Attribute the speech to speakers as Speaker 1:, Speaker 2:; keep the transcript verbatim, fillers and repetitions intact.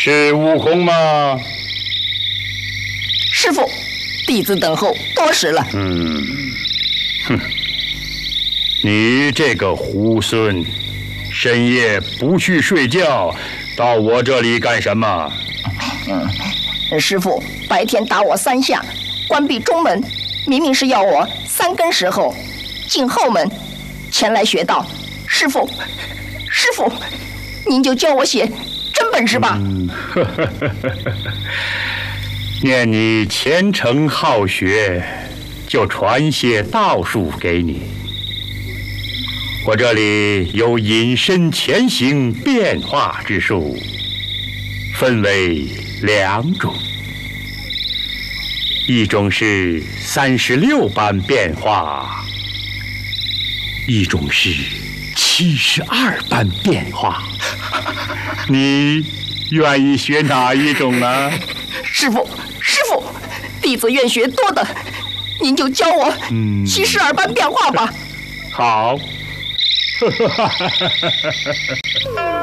Speaker 1: 是悟空吗？
Speaker 2: 师傅，弟子等候多时了。
Speaker 1: 嗯，哼，你这个猢狲，深夜不去睡觉，到我这里干什么？
Speaker 2: 嗯，师傅白天打我三下，关闭中门，明明是要我三更时候进后门前来学道。师傅，师傅，您就教我写真本事吧。
Speaker 1: 嗯，呵呵呵呵念你虔诚好学，就传些道术给你。我这里有隐身潜行变化之术，分为两种，一种是三十六般变化，一种是七十二般变化。你愿意学哪一种呢？
Speaker 2: 师傅，师傅，弟子愿学多的，您就教我七十二般变化吧。
Speaker 1: 好。